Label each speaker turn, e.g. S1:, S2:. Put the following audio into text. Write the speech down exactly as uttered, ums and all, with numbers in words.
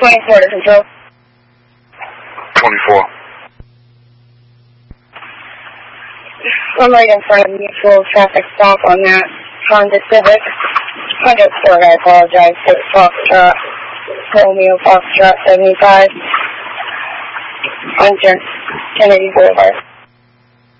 S1: twenty-four to control.
S2: twenty-four.
S1: I'm right in front of you, full traffic stop on that Honda Civic. one hundred four, I apologize, for Foxtrot, Romeo Foxtrot seventy-five on Kennedy Boulevard.